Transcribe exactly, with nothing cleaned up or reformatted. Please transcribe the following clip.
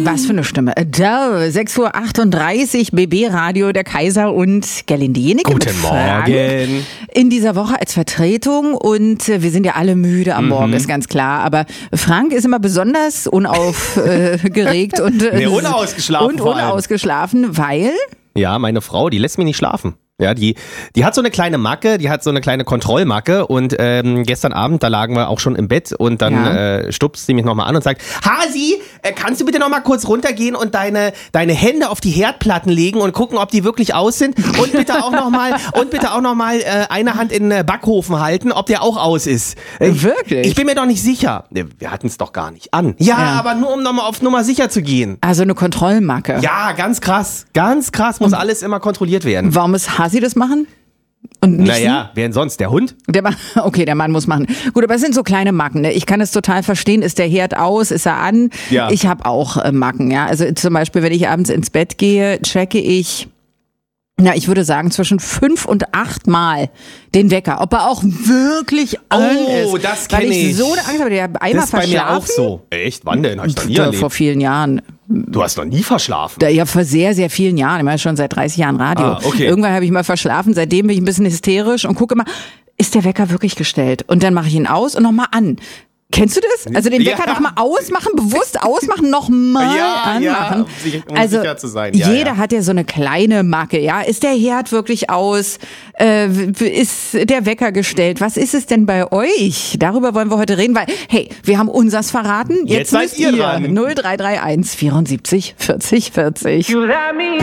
Was für eine Stimme. Adele, sechs Uhr achtunddreißig, B B-Radio, der Kaiser und Gerlinde Jenecke. Guten Morgen. In dieser Woche als Vertretung und wir sind ja alle müde am Morgen, mhm. ist ganz klar. Aber Frank ist immer besonders unaufgeregt und, nee, unausgeschlafen und unausgeschlafen, weil... Ja, meine Frau, die lässt mich nicht schlafen. Ja, die, die hat so eine kleine Macke, die hat so eine kleine Kontrollmacke und ähm, gestern Abend, da lagen wir auch schon im Bett und dann ja. äh, stupst sie mich nochmal an und sagt, Hasi, äh, kannst du bitte nochmal kurz runtergehen und deine, deine Hände auf die Herdplatten legen und gucken, ob die wirklich aus sind und bitte auch nochmal und bitte auch noch mal, äh, eine Hand in den Backofen halten, ob der auch aus ist. Äh, wirklich? Ich bin mir doch nicht sicher. Wir hatten es doch gar nicht an. Ja, ja. aber nur um nochmal auf Nummer sicher zu gehen. Also eine Kontrollmacke. Ja, ganz krass, ganz krass, muss und alles immer kontrolliert werden. Warum ist Hasi das machen? Und nicht naja, wer denn sonst? Der Hund? Der Mann, okay, der Mann muss machen. Gut, aber es sind so kleine Macken. Ne? Ich kann es total verstehen. Ist der Herd aus? Ist er an? Ja. Ich habe auch äh, Macken. Ja, also zum Beispiel, wenn ich abends ins Bett gehe, checke ich, na, ich würde sagen zwischen fünf und acht Mal den Wecker, ob er auch wirklich an ist. Oh, das kenne ich. Weil ich so eine Angst habe, der einmal das ist bei verschlafen. mir auch so. Echt? Wann denn? Hab ich noch nie Vor erlebt. vielen Jahren. Du hast noch nie verschlafen? Da, ja, vor sehr, sehr vielen Jahren. Ich meine schon seit dreißig Jahren Radio. Ah, okay. Irgendwann habe ich mal verschlafen. Seitdem bin ich ein bisschen hysterisch und gucke mal, ist der Wecker wirklich gestellt? Und dann mache ich ihn aus und nochmal an. Kennst du das? Also den Wecker ja. nochmal ausmachen, bewusst ausmachen, nochmal ja, anmachen. Ja, um also sicher zu sein. Ja, jeder ja. hat ja so eine kleine Macke. Ja, ist der Herd wirklich aus? Äh, ist der Wecker gestellt? Was ist es denn bei euch? Darüber wollen wir heute reden, weil hey, wir haben unsers verraten. Jetzt, Jetzt seid müsst ihr ihr dran. null drei drei eins vierundsiebzig vierzig vierzig.